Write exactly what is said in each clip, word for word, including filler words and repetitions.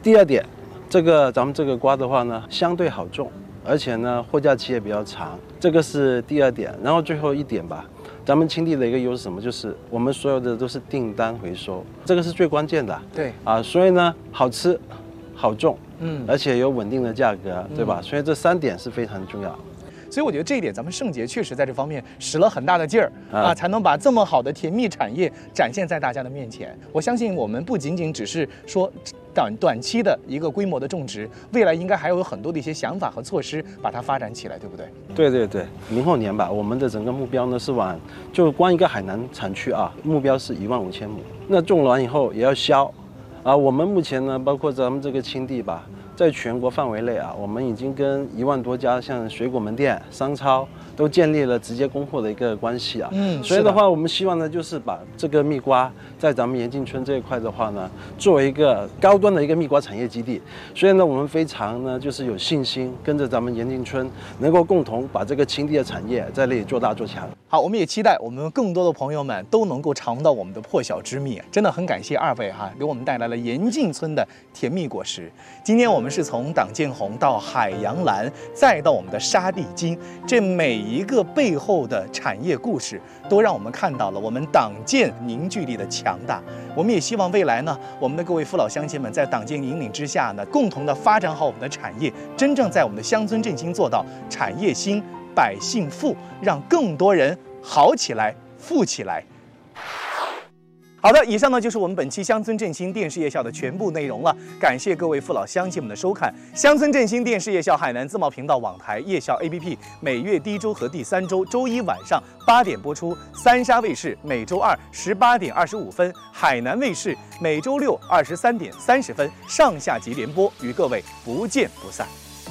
第二点，这个咱们这个瓜的话呢，相对好种，而且呢货架期也比较长，这个是第二点。然后最后一点吧，咱们青地的一个优势什么，就是我们所有的都是订单回收，这个是最关键的。 对啊，所以呢好吃、好种， 嗯， 而且有稳定的价格，对吧？所以这三点是非常重要。 所以我觉得这一点，咱们盛杰确实在这方面使了很大的劲儿啊， 啊才能把这么好的甜蜜产业展现在大家的面前。我相信我们不仅仅只是说短短期的一个规模的种植，未来应该还有很多的一些想法和措施把它发展起来，对不对？ 对对对，明后年吧，我们的整个目标呢是往，就光一个海南产区啊，目标是一万五千亩。那种完以后也要销，啊，我们目前呢，包括咱们这个青地吧，在全国范围内啊，我们已经跟一万多家像水果门店、商超都建立了直接供货的一个关系啊。 嗯， 所以的话，我们希望呢，就是把这个蜜瓜在咱们延庆村这一块的话呢，作为一个高端的一个蜜瓜产业基地。所以呢，我们非常呢就是有信心，跟着咱们延庆村能够共同把这个青地的产业在那里做大做强。 好，我们也期待我们更多的朋友们都能够尝到我们的破晓之蜜。真的很感谢二位哈，给我们带来了延庆村的甜蜜果实。今天我们是从党建红到海洋蓝，再到我们的沙地金，这每一个背后的产业故事，都让我们看到了我们党建凝聚力的强大。我们也希望未来呢，我们的各位父老乡亲们在党建引领之下呢，共同的发展好我们的产业，真正在我们的乡村振兴做到产业兴、百姓富，让更多人好起来、富起来。好的，以上呢就是我们本期乡村振兴电视夜校的全部内容了。感谢各位父老乡亲们的收看。乡村振兴电视夜校海南自贸频道网台夜校 A P P 每月第一周和第三周周一晚上八点播出，三沙卫视每周二十八点二十五分，海南卫视每周六二十三点三十分上下集联播，与各位不见不散。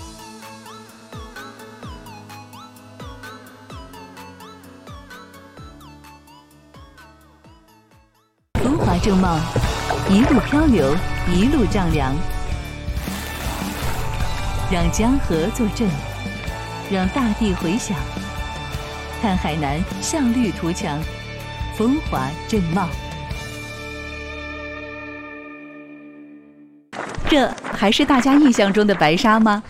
风华正茂，一路漂流，一路丈量，让江河作证，让大地回响。看海南笑绿图强，风华正茂。这还是大家印象中的白沙吗？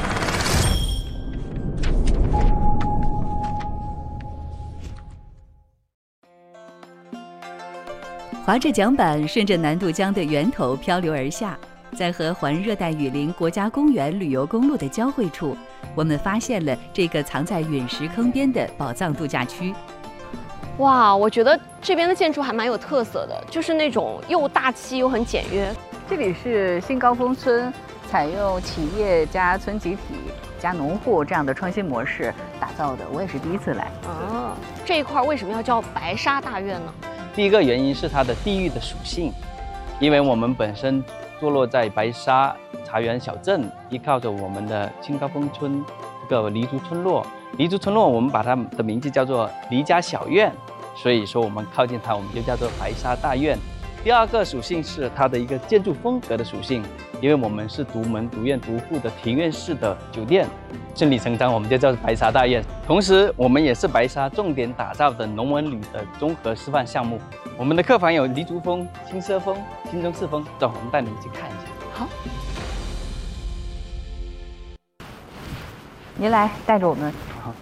划着桨板，顺着南渡江的源头漂流而下，在和环热带雨林国家公园旅游公路的交汇处，我们发现了这个藏在陨石坑边的宝藏度假区。 哇，我觉得这边的建筑还蛮有特色的，就是那种又大气又很简约。 这里是新高峰村，采用企业加村集体加农户这样的创新模式打造的，我也是第一次来。 啊，这一块为什么要叫白沙大院呢？ 第一个原因是它的地域的属性，因为我们本身坐落在白沙茶园小镇，依靠着我们的新高峰村这个黎族村落。黎族村落我们把它的名字叫做黎家小院，所以说我们靠近它，我们就叫做白沙大院。第二个属性是它的一个建筑风格的属性，因为我们是独门独院独户的庭院式的酒店，顺理成章我们就叫白沙大院。同时我们也是白沙重点打造的农文旅的综合示范项目。我们的客房有黎族风、轻奢风、新中式风，走，我们带你们去看一下。 好， 您来带着我们。 好。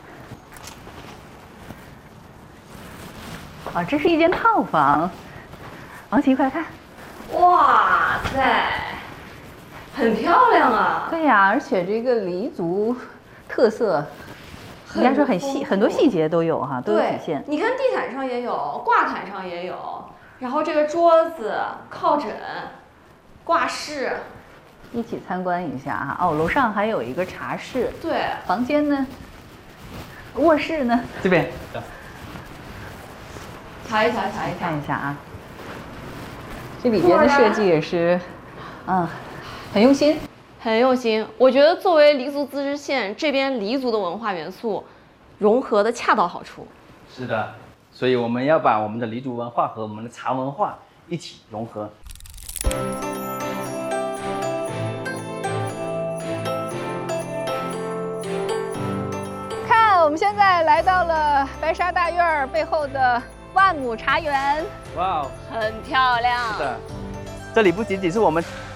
啊，这是一间套房。王琦，快看！ 哇塞，很漂亮啊！ 对呀、啊，而且这个黎族特色，应该说很细，很多细节都有哈，都有体现。 你看地毯上也有，挂毯上也有，然后这个桌子、靠枕、挂饰， 一起参观一下哈。哦，楼上还有一个茶室。 对， 房间呢？卧室呢？ 这边。 瞧一瞧，瞧一瞧， 看一下啊。这里边的设计也是，嗯，很用心， 很用心。我觉得作为黎族自治县，这边黎族的文化元素融合的恰到好处。 是的，所以我们要把我们的黎族文化和我们的茶文化一起融合。 看，我们现在来到了白沙大院背后的万亩茶园。 哇， 很漂亮。 是的，这里不仅仅是我们